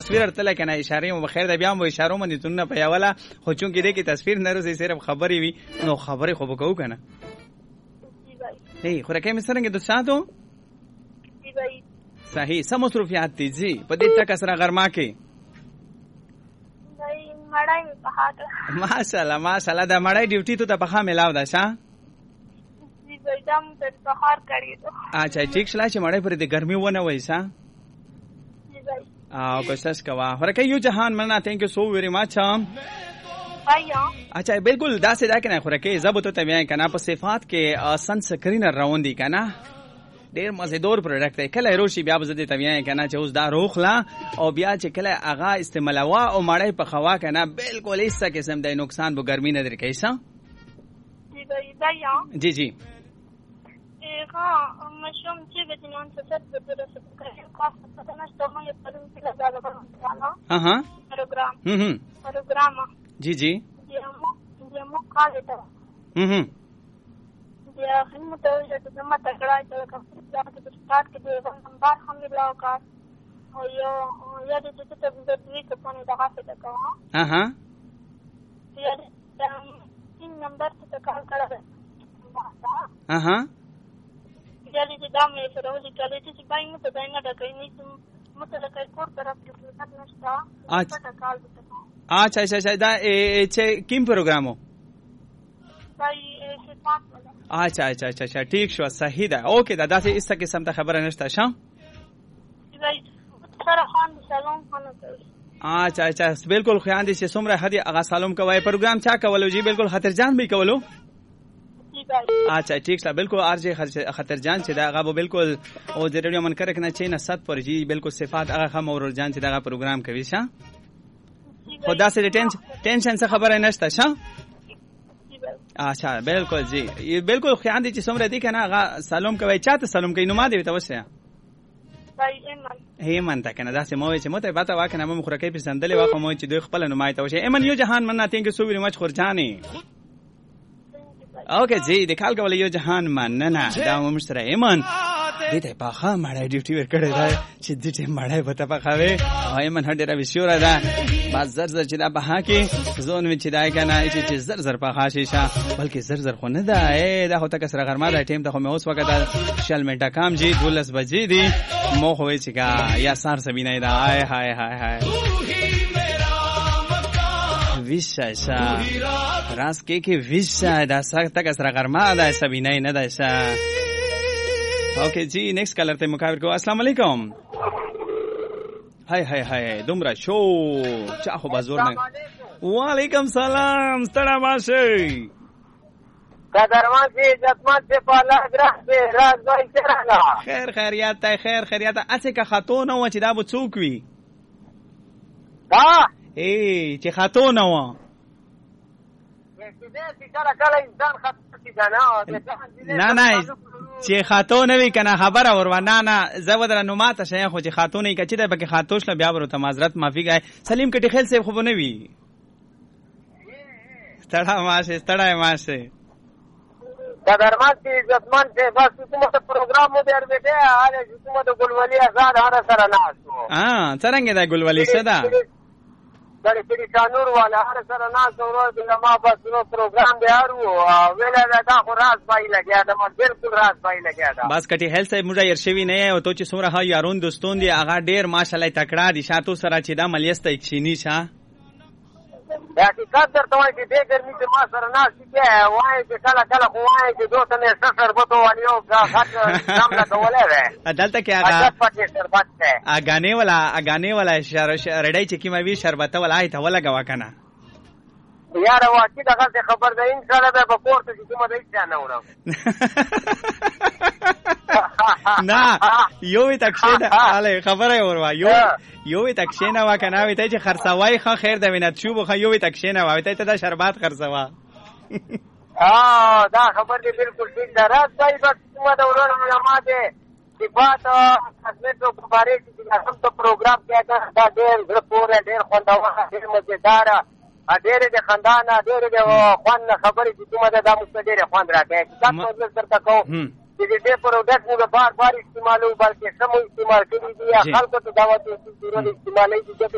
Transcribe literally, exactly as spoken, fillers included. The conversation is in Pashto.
تصویر ارتل کنه اشاره مو بخیر د بیا مو اشاره مونږ ته نه پیاوله خو چون کې دې کې تصویر نه روزي صرف خبري وي نو خبري خو وکاو کنه هی خو راکې مسرنګ د ساتو جی بھائی صحیح سم مصروفیات دي جی په دې تک سره غرما کې بھائی مړای په هغه ماشاءالله ماشاءالله دا مړای ډیوټي ته په خا ملاو ده ښا جی بھائی دم په سهار کړی ته اچھا ٹھیک شلا چې مړای پر دې ګرمي ونه وای ښا جی بھائی او کوشش کوا ورکه یو جهان مننه تھینک یو سو ویری مچ بھائی اچھا بالکل دا سه دا کنه خورکه ضبط ته بیان کنه په صفات کې سن سکرین راوند دي کنه ډیر مزیدار پروډکټ دی کله روشي بیا بزدي ته بیان کنه چې اوس دا روخلا او بیا چې کله اغا استعمالوا او مړی په خوا کنه بالکل هیڅ قسم د نقصان به ګرمي نه درکې ښا جی بھائی بھائی جی جی ها مشوم چې د جنون څه څه د رسول کریم خاصه څه نشته مې په دې کې لږه غواړم ها ها پروګرام هم هم پروګرام جی جی یمو یمو کال ته هم هم یا هم ته چې زما تکړه چې کوم څه چې سٹارټ کې د نمبر هم بلاو کا او یو یا د چې ته د دې په پونه دغه څه تا ها ها یا د نمبر څه کال کړه ها ها جلدی چې دا مې سره ولې کله چې بای مو ته باندې دا کوي نه مو ته لکه کور طرف کې څه نشته اچھا کال اچھا اچھا اچھا دا چې کیم پروګرامو بای صفات ولا اچھا اچھا اچھا اچھا ٹھیک شو صحیح ده اوکے دا داسې اس څه قسم ته خبره نشته شام بای سره خان سلام خان اچھا اچھا بالکل خیال دي چې څومره هدي اغا سلام کوي پروګرام چا کولو جی بالکل خاطر جان به کولو اچھا ٹھیک ہے بالکل آرجے خطر جان سے دا غو بالکل او د ریډیو من کرک نه چین صد پر جی بالکل صفات هغه خم اور جان سے دا پروګرام کوي ښا خدا سے ټینشن څه خبره نشته ښا اچھا بالکل جی یہ بالکل خیال دي چې څومره دي کنه هغه سلام کوي چاته سلام کوي نو ما دی توسه بای ایمن ایمن تا کنه دا سه مو چې مته پتا واکنه مو خورکې په سندلې واخه مو چې دوی خپل نو ما توسه ایمن یو جهان مننه تینګ سو ویری مچ خورجانی اوکے جی د کال کول یو جهان مننه دا مو مشتره ایمن دې ته پاخه مړای ډیوټي ور کړی دا چې دې ته مړای پته پخاوي ایمن هډه را وشوره دا باز زر زر چې دا په کې زون می چې دا کنه چې زر زر په خاصه بلکې زر زر خو نه دا اے دا هوته کسره غرمه دا ټیم ته خو مې اوس وخت شل منټه کام جی دولس بجې دي مو خو چې کا یا سار سبینه دا هاي هاي هاي هاي ویشا راس کې کې ویشا دا سخت کسره غرمه دا سبینه نه دا شا اوکے جی نیکسٹ کالر ته مقابل کو السلام علیکم هاي هاي هاي دومره شو چا خو بازور نه وعلیکم سلام ستړه ماشه قدرمن سي عزتمن سي پالا درخت سي راز وای څنګه خیر خیریت ته خیر خیریت اسه که خاتون و چې دا بو څوک وی دا ای چې خاتون و نه نه چې خاتون وی کنه خبره ور نه نه زو در نو ماته شې خو چې خاتون یې کچې ده بګه خاتوش له بیا ورته معذرت معافي غای سلیم کټي خیل سیب خو نه وی ستړه ماشه ستړه ماشه قدرمن سي عزتمن سي بس کومه پروګرام مو در بیٹه هغه کومه د ګلولي آزاد هغه سره ناسو ها څنګه دا ګلولي صدا دغه کلی قانون والا هر سره ناسو ورو د ما بس نو پروګرام دی ارو ویل دا خو راز پای لګیا دا ما بالکل راز پای لګیا دا بس کټي هیل صاحب موږ يرشوي نه او تو چې څومره ها یارون دوستون دي هغه ډیر ماشالله تکړه دي شاتو سره چې دا ملیسته اکشینی شه یا چې قدر ته وایي چې دې ګرمي چې ما سره ناشې کې وایي چې کله کله خو وایي چې دوته مې څه شربت ووالي او غټ نام لګولی دی دلته کې هغه اګانې والا اګانې والا رډی چې کومه وي شربته والا یې ته ولګوه که نه یاره واقعي دغسې خبر ده انشاءالله به به کور ته چې کومه ده هېڅ نه وړم نه یو وی تکشینه خبره یې وروا یو یو وی تکشینه وا که نه وی ته چې خرڅوای ښه خیر ده وینه چوب خو یو وی تکشینه وا وی ته دا شربات خرڅوه دا خبر دی بالکل ټیک ده راز صاحب بس کومه ده ورور علما دی صفات خدمتو په باره کې چې هم ته پروګرام کېده دا ډېر زړه پورې ډېر خوندور ډېر مزېداره ډېرې د خندانه ډېرې د خوند خبرې چې کومه ده دا موږ ته ډېرې خوند راکوي چې دا مطلب درته کوم چې د دې پروډکټ موږ بار بار استعمالوو بلکې ښه مو استعمال کړي دي یا خلکو ته دا ورته ضروري استعمالوي دي